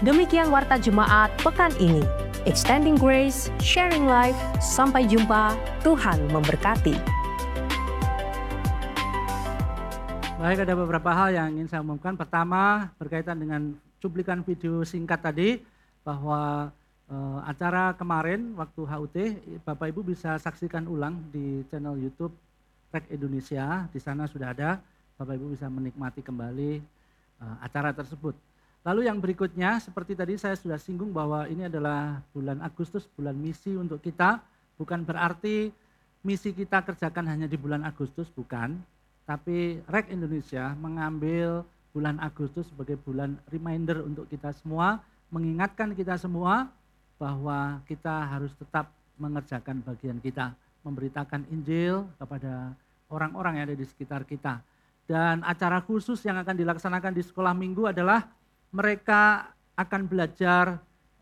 Demikian Warta Jemaat pekan ini. Extending Grace, Sharing Life, sampai jumpa, Tuhan memberkati. Baik, ada beberapa hal yang ingin saya umumkan. Pertama, berkaitan dengan cuplikan video singkat tadi, bahwa acara kemarin waktu HUT, Bapak Ibu bisa saksikan ulang di channel YouTube Rek Indonesia. Di sana sudah ada, Bapak Ibu bisa menikmati kembali acara tersebut. Lalu yang berikutnya, seperti tadi saya sudah singgung bahwa ini adalah bulan Agustus, bulan misi untuk kita. Bukan berarti misi kita kerjakan hanya di bulan Agustus, bukan. Tapi Rek Indonesia mengambil bulan Agustus sebagai bulan reminder untuk kita semua, mengingatkan kita semua bahwa kita harus tetap mengerjakan bagian kita, memberitakan Injil kepada orang-orang yang ada di sekitar kita. Dan acara khusus yang akan dilaksanakan di sekolah minggu adalah mereka akan belajar